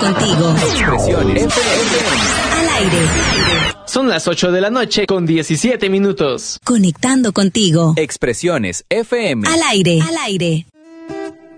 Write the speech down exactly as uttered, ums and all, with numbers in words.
contigo. Expresiones F M. Al aire. Son las ocho de la noche con diecisiete minutos. Conectando contigo. Expresiones F M. Al aire. Al aire.